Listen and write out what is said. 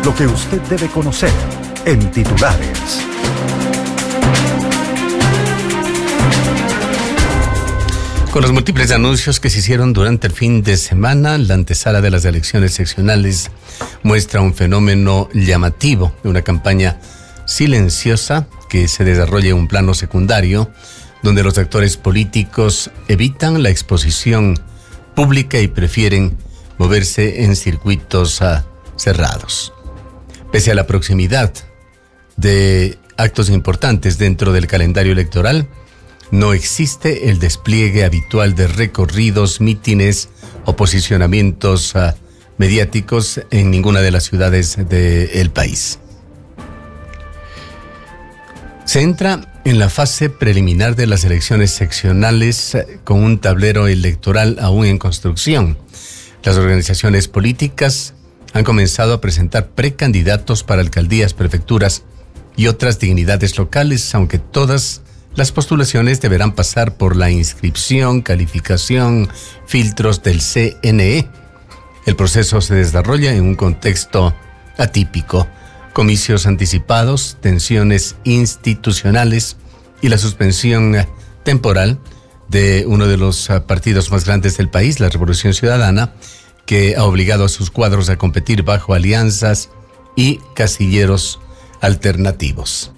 Lo que usted debe conocer en titulares. Con los múltiples anuncios que se hicieron durante el fin de semana, la antesala de las elecciones seccionales muestra un fenómeno llamativo, una campaña silenciosa que se desarrolla en un plano secundario, donde los actores políticos evitan la exposición pública y prefieren moverse en circuitos cerrados. Pese a la proximidad de actos importantes dentro del calendario electoral, no existe el despliegue habitual de recorridos, mítines o posicionamientos mediáticos en ninguna de las ciudades del país. Se entra en la fase preliminar de las elecciones seccionales con un tablero electoral aún en construcción. Las organizaciones políticas han comenzado a presentar precandidatos para alcaldías, prefecturas y otras dignidades locales, aunque todas las postulaciones deberán pasar por la inscripción, calificación, filtros del CNE. El proceso se desarrolla en un contexto atípico: comicios anticipados, tensiones institucionales y la suspensión temporal de uno de los partidos más grandes del país, la Revolución Ciudadana, que ha obligado a sus cuadros a competir bajo alianzas y casilleros alternativos.